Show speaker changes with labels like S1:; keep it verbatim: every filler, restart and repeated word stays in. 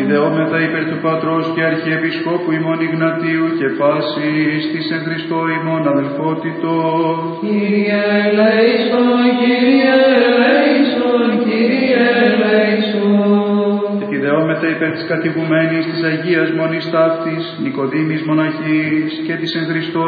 S1: Επιδεόμεθα υπέρ του Πατρός και Αρχιεπισκόπου ημών Ιγνατίου και πάσης της εν Χριστώ ημών αδελφότητος.
S2: Κύριε ελέησον, Κύριε ελέησον, Κύριε ελέησον.
S1: Επιδεόμεθα υπέρ της κατηγουμένης της Αγίας Μονής Ταύτης, Νικοδήμης Μοναχής και της εν Χριστώ